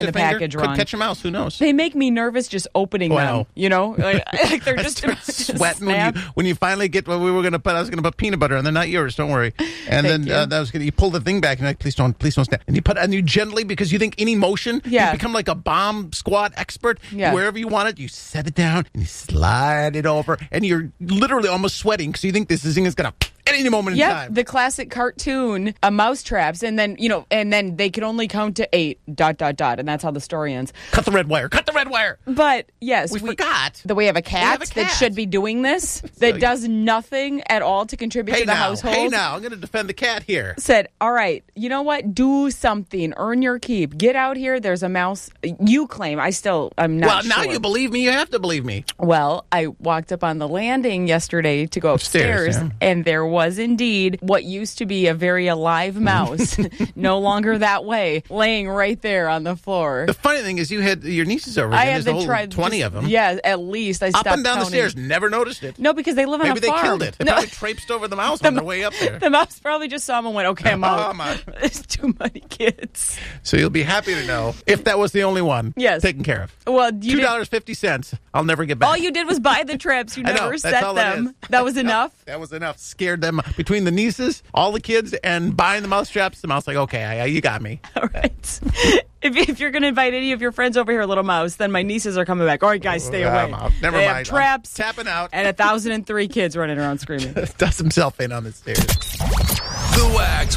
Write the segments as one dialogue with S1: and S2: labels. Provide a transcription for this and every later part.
S1: in the package wrong.
S2: Could catch a mouse. Who knows?
S1: They make me nervous just opening them. You know, like they're just
S2: sweating when you finally get what we were going to put. I was going to put peanut butter, and they're not yours. Don't worry. And then you pull the thing back, and you're like, please don't snap. And you gently, because you think any motion, you become like a bomb squad expert. Yeah. Wherever you want it, you set it down and you slide it over, and you're literally almost sweating because you think this thing is going to at any moment in time.
S1: The classic cartoon, mousetraps, and then they can only count to 8, ... and that's how the story ends.
S2: Cut the red wire.
S1: But yes,
S2: we forgot
S1: that we have a cat that should be doing this, that does nothing at all to contribute to the household.
S2: Hey now, I'm going to defend the cat here.
S1: Said, all right, you know what? Do something. Earn your keep. Get out here. There's a mouse. You claim. I'm not sure.
S2: Well, now you believe me. You have to believe me.
S1: Well, I walked up on the landing yesterday to go upstairs, and there was indeed what used to be a very alive mouse, no longer that way, laying right there on the floor.
S2: The funny thing is you had your nieces over here. There's a whole 20 of them.
S1: Yeah, at least. I stopped
S2: up and down
S1: counting.
S2: the stairs, never noticed it.
S1: No, because they live on a farm.
S2: Maybe they killed it. They probably traipsed over the mouse on their way up there.
S1: The mouse probably just saw them and went, okay, I'm out. There's too many kids.
S2: So you'll be happy to know if that was the only one taken care of.
S1: Well,
S2: $2.50. I'll never get back.
S1: All you did was buy the trips. You never set them. That was enough?
S2: That was enough. Scared them. Between the nieces, all the kids, and buying the mouse traps, the mouse like, okay, you got me.
S1: All right. If you're going to invite any of your friends over here, Little Mouse, then my nieces are coming back. All right, guys, stay away.
S2: Never
S1: they
S2: mind.
S1: Have traps.
S2: I'm tapping out.
S1: And 1,003 kids running around screaming.
S2: Does himself in on the stairs.
S3: The Wax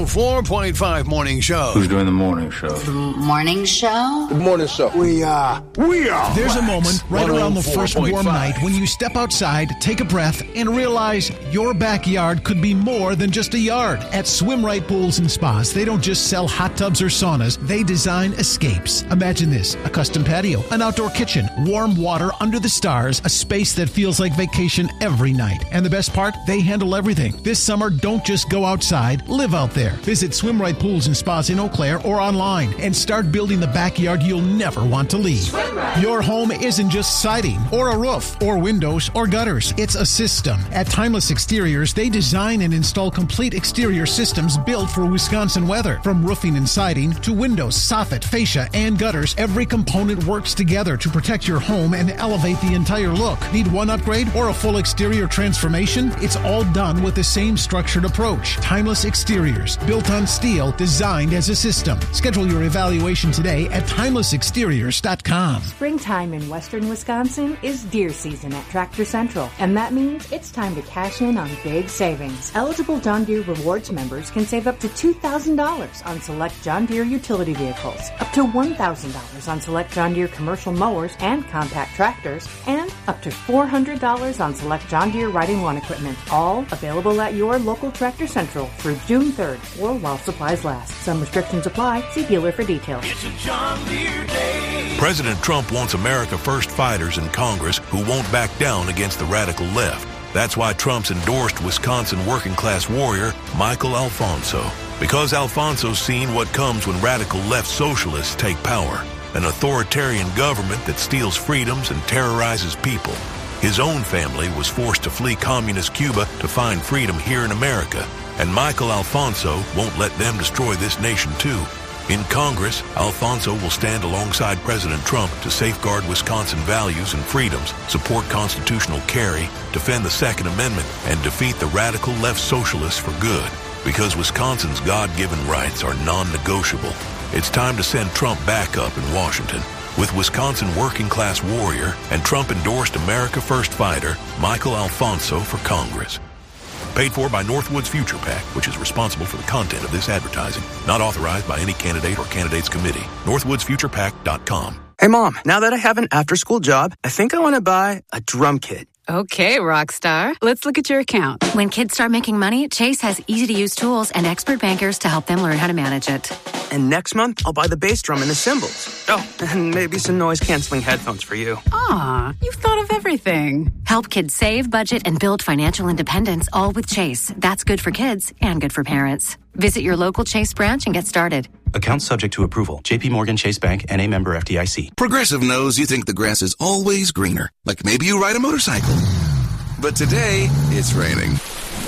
S3: 104.5 Morning Show.
S4: Who's doing the morning show?
S5: The morning show?
S4: The morning show. We are.
S6: There's a moment right around the first warm night when you step outside, take a breath, and realize your backyard could be more than just a yard. At Swim Right Pools and Spas, they don't just sell hot tubs or saunas, they design escapes. Imagine this: a custom patio, an outdoor kitchen, warm water under the stars, a space that feels like vacation every night. And the best part? They handle everything. This summer, don't just go outside, live out there. Visit Swim Right Pools and Spas in Eau Claire or online and start building the backyard you'll never want to leave. Your home isn't just siding or a roof or windows or gutters. It's a system. At Timeless Exteriors, they design and install complete exterior systems built for Wisconsin weather. From roofing and siding to windows, soffit, fascia, and gutters, every component works together to protect your home and elevate the entire look. Need one upgrade or a full exterior transformation? It's all done with the same structured approach. Timeless Exteriors, built on steel, designed as a system. Schedule your evaluation today at timelessexteriors.com.
S7: Springtime in western Wisconsin is deer season at Tractor Central, and that means it's time to cash in on big savings. Eligible John Deere Rewards members can save up to $2,000 on select John Deere utility vehicles, up to $1,000 on select John Deere commercial mowers and compact tractors, and up to $400 on select John Deere riding lawn equipment. All available at your local Tractor Central through June 3rd or while supplies last. Some restrictions apply. See dealer for details.
S3: It's a John Deere day. President Trump wants America First fighters in Congress who won't back down against the radical left. That's why Trump's endorsed Wisconsin working-class warrior Michael Alfonso. Because Alfonso's seen what comes when radical left socialists take power. An authoritarian government that steals freedoms and terrorizes people. His own family was forced to flee communist Cuba to find freedom here in America. And Michael Alfonso won't let them destroy this nation too. In Congress, Alfonso will stand alongside President Trump to safeguard Wisconsin values and freedoms, support constitutional carry, defend the Second Amendment, and defeat the radical left socialists for good. Because Wisconsin's God-given rights are non-negotiable. It's time to send Trump back up in Washington. With Wisconsin working-class warrior and Trump-endorsed America First fighter, Michael Alfonso for Congress. Paid for by Northwoods Future PAC, which is responsible for the content of this advertising. Not authorized by any candidate or candidates committee. NorthwoodsFuturePAC.com.
S8: Hey, Mom, now that I have an after-school job, I think I want to buy a drum kit.
S9: Okay, rock star. Let's look at your account.
S10: When kids start making money, Chase has easy-to-use tools and expert bankers to help them learn how to manage it.
S8: And next month, I'll buy the bass drum and the cymbals. Oh, and maybe some noise-canceling headphones for you.
S9: Aw, you've thought of everything.
S10: Help kids save, budget, and build financial independence, all with Chase. That's good for kids and good for parents. Visit your local Chase branch and get started.
S11: Account subject to approval. J.P. Morgan Chase Bank, N.A. member FDIC.
S12: Progressive knows you think the grass is always greener. Like maybe you ride a motorcycle. But today, it's raining.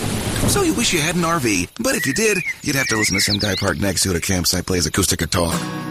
S12: So you wish you had an RV. But if you did, you'd have to listen to some guy parked next to it at a campsite plays acoustic guitar.